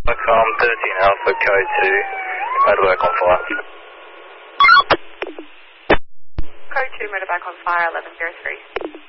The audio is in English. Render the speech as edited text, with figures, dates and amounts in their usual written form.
Foxcom 13 Alpha Code 2, motorbike on fire. Code 2, motorbike on fire, 1103.